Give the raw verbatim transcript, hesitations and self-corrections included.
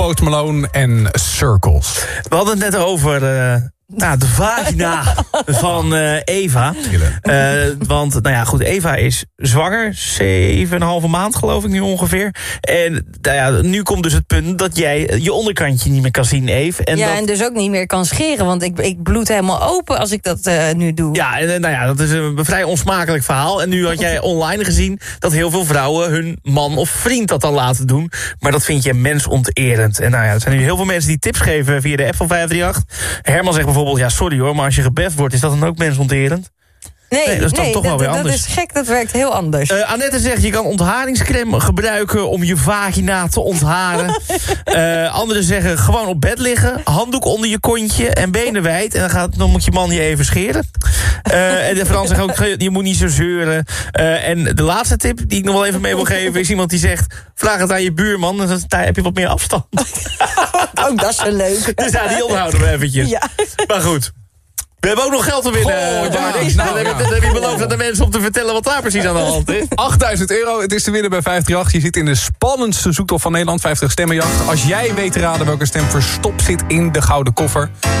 Post Malone en Circles. We hadden het net over uh, nou, de vagina van uh, Eva. Uh, want, nou ja, goed, Eva is zwanger. Zeven en een halve maand, geloof ik nu ongeveer. En nou ja, nu komt dus het punt dat jij je onderkantje niet meer kan zien, Eve. En ja, dat... en dus ook niet meer kan scheren. Want ik, ik bloed helemaal open als ik dat uh, nu doe. Ja, en nou ja, dat is een vrij onsmakelijk verhaal. En nu had jij online gezien dat heel veel vrouwen hun man of vriend dat al laten doen. Maar dat vind je mensonterend. En nou ja, er zijn nu heel veel mensen die tips geven via de app van vijf drie acht. Herman zegt bijvoorbeeld, ja sorry hoor, maar als je gebeft wordt, is dat dan ook mensonterend? Nee, nee, dat is dan nee, toch wel dat, weer dat anders. is gek, dat werkt heel anders. Uh, Annette zegt, je kan ontharingscrème gebruiken om je vagina te ontharen. uh, Anderen zeggen, gewoon op bed liggen, handdoek onder je kontje en benen wijd. En dan, gaat, dan moet je man je even scheren. Uh, en de Frans zegt ook, je moet niet zo zeuren. Uh, en de laatste tip die ik nog wel even mee wil geven is iemand die zegt, vraag het aan je buurman, en dan heb je wat meer afstand. Ook dat is wel leuk. Dus ja, die onthouden we eventjes. Ja. Maar goed. We hebben ook nog geld te winnen. Oh, ja. Nou, Nou, dan ja. heb, heb je beloofd aan de mensen om te vertellen wat daar precies aan de hand is. achtduizend euro, het is te winnen bij vijf drie acht. Je zit in de spannendste zoektocht van Nederland, vijftig stemmenjacht. Als jij weet te raden welke stem verstopt zit in de gouden koffer,